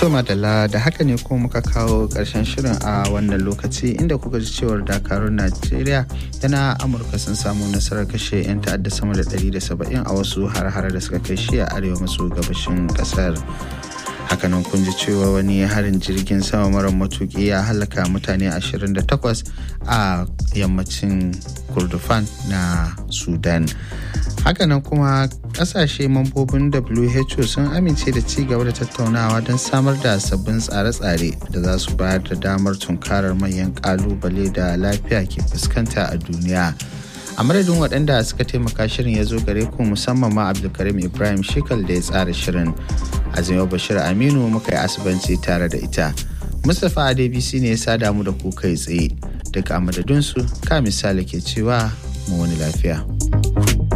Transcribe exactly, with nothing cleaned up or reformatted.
To madalla da haka ne kuma muka kawo ƙarshen shirin a wannan lokaci inda kuka ji cewar dakarun Najeriya da na Amurka sun samu nasarar kashe 'yan ta'adda sama da ɗari da saba'in a wasu har-hare da suka kai shi a arewa maso gabashin ƙasar. Hakanan kun ji cewa wani harin jirgin sama mara matuƙi ya halaka mutane ashirin da takwas a yammacin Kordofan na Sudan. Hakanan kuma kasashe mambobin W H O sun amince da ci gaba da tattaunawa don samar da sabbin tsare-tsare da za su bayar da damar tunkarar manyan kalubale da lafiya ke fuskanta a duniya. A madadin waɗanda suka taimaka shirin ya zo gare ku musamman ma Abdulkarim Ibrahim Shekal da ya tsara shirin. Azima Bashir Aminu muka yi asibanci tare da ita. Mustapha Adebisi ne ya sada mu da ku kai tsaye. Daga a madadinsu ka misali ke cewa mu wani lafiya.